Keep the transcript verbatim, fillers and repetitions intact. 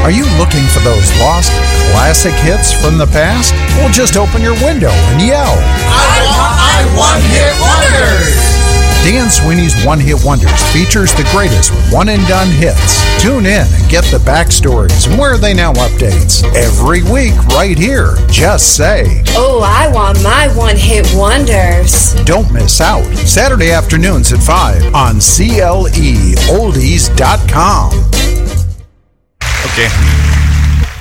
Are you looking for those lost classic hits from the past? Well, just open your window and yell, I want my one-hit wonders! Dan Sweeney's One Hit Wonders features the greatest one-and-done hits. Tune in and get the backstories and where they now updates. Every week right here. Just say, oh, I want my one-hit wonders. Don't miss out. Saturday afternoons at five on C L E oldies dot com. Okay.